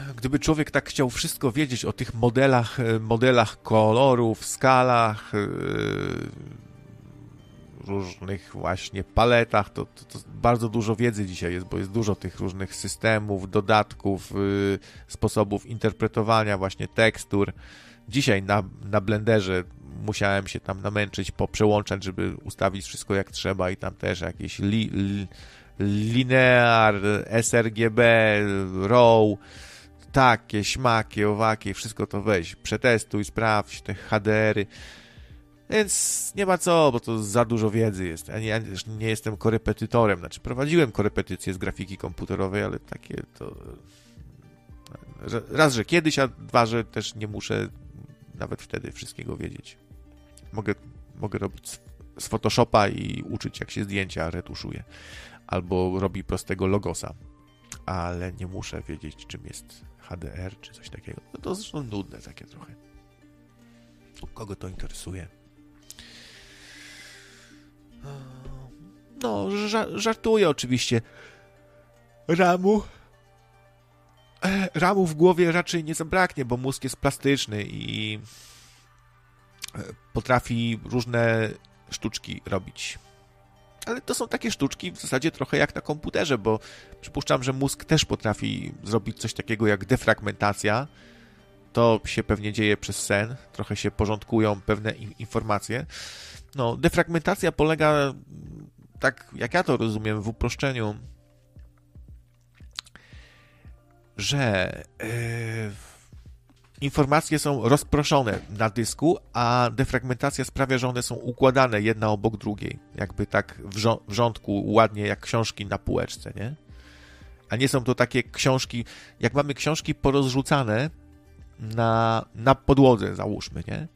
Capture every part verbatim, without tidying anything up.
gdyby człowiek tak chciał wszystko wiedzieć o tych modelach, modelach kolorów, skalach, różnych właśnie paletach, to, to, to bardzo dużo wiedzy dzisiaj jest, bo jest dużo tych różnych systemów, dodatków, yy, sposobów interpretowania właśnie tekstur. Dzisiaj na, na Blenderze musiałem się tam namęczyć, poprzełączać, żeby ustawić wszystko jak trzeba i tam też jakieś li, li, linear, sRGB, RAW, takie, śmakie, owakie, wszystko to weź, przetestuj, sprawdź te H D R-y. Więc nie ma co, bo to za dużo wiedzy jest. Ja nie, ja nie jestem korepetytorem, znaczy prowadziłem korepetycje z grafiki komputerowej, ale takie to... Raz, że kiedyś, a dwa, że też nie muszę nawet wtedy wszystkiego wiedzieć. Mogę, mogę robić z Photoshopa i uczyć, jak się zdjęcia retuszuje. Albo robi prostego logosa. Ale nie muszę wiedzieć, czym jest H D R, czy coś takiego. No to zresztą nudne takie trochę. Kogo to interesuje? No, ża- żartuję oczywiście. Ramu. Ramu w głowie raczej nie zabraknie, bo mózg jest plastyczny i potrafi różne sztuczki robić. Ale to są takie sztuczki w zasadzie trochę jak na komputerze, bo przypuszczam, że mózg też potrafi zrobić coś takiego jak defragmentacja. To się pewnie dzieje przez sen. Trochę się porządkują pewne informacje. No, defragmentacja polega, tak jak ja to rozumiem, w uproszczeniu, że yy, informacje są rozproszone na dysku, a defragmentacja sprawia, że one są układane jedna obok drugiej. Jakby tak w, żo- w rządku, ładnie jak książki na półeczce, nie? A nie są to takie książki, jak mamy książki porozrzucane na, na podłodze, załóżmy, nie?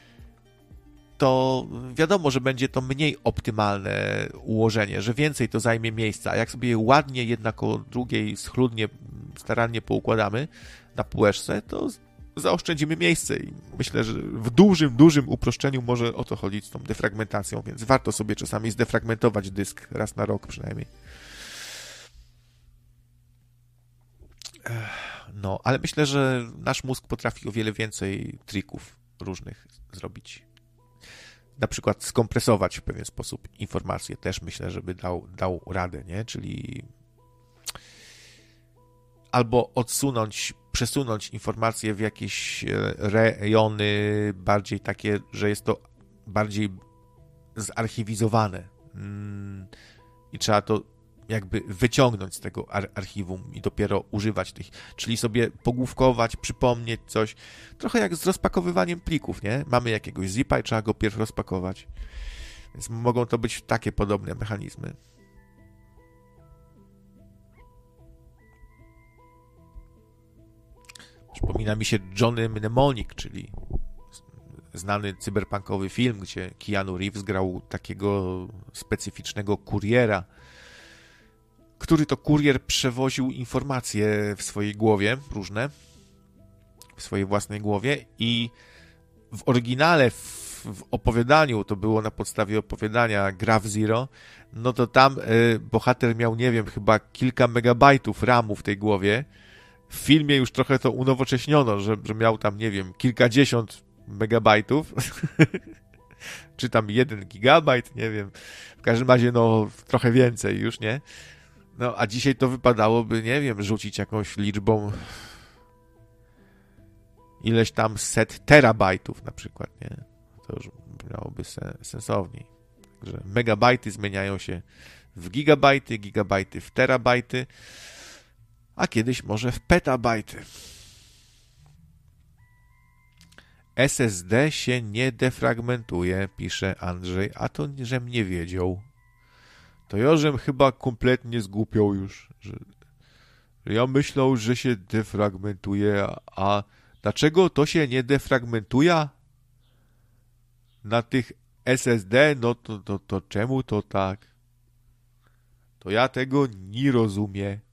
To wiadomo, że będzie to mniej optymalne ułożenie, że więcej to zajmie miejsca. A jak sobie je ładnie jedna koło drugiej, schludnie, starannie poukładamy na półeczce, to zaoszczędzimy miejsce i myślę, że w dużym, dużym uproszczeniu może o to chodzić z tą defragmentacją, więc warto sobie czasami zdefragmentować dysk raz na rok przynajmniej. No, ale myślę, że nasz mózg potrafi o wiele więcej trików różnych zrobić. Na przykład skompresować w pewien sposób informacje też myślę, żeby dał, dał radę, nie? Czyli albo odsunąć, przesunąć informacje w jakieś rejony bardziej takie, że jest to bardziej zarchiwizowane i trzeba to jakby wyciągnąć z tego ar- archiwum i dopiero używać tych, czyli sobie pogłówkować, przypomnieć coś, trochę jak z rozpakowywaniem plików, nie? Mamy jakiegoś zipa i trzeba go pierw rozpakować. Więc mogą to być takie podobne mechanizmy. Przypomina mi się Johnny Mnemonic, czyli znany cyberpunkowy film, gdzie Keanu Reeves grał takiego specyficznego kuriera, który to kurier przewoził informacje w swojej głowie, różne, w swojej własnej głowie i w oryginale, w, w opowiadaniu, to było na podstawie opowiadania Graph Zero, no to tam y, bohater miał, nie wiem, chyba kilka megabajtów ramu w tej głowie. W filmie już trochę to unowocześniono, że, że miał tam, nie wiem, kilkadziesiąt megabajtów, czy tam jeden gigabajt, nie wiem. W każdym razie, no, trochę więcej już, nie? No, a dzisiaj to wypadałoby, nie wiem, rzucić jakąś liczbą ileś tam set terabajtów na przykład, nie? To już miałoby sen, sensowniej. Także megabajty zmieniają się w gigabajty, gigabajty w terabajty, a kiedyś może w petabajty. S S D się nie defragmentuje, pisze Andrzej, a to, żem nie wiedział. To ja żem chyba kompletnie zgłupiał już, że, że ja myślał, że się defragmentuje, a dlaczego to się nie defragmentuje na tych S S D? No to, to, to czemu to tak? To ja tego nie rozumiem.